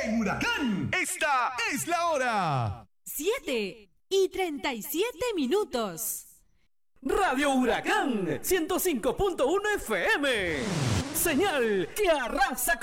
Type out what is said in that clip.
en Huracán. Esta es la hora. 7:37. Radio Huracán 105.1 FM. Señal que arrasa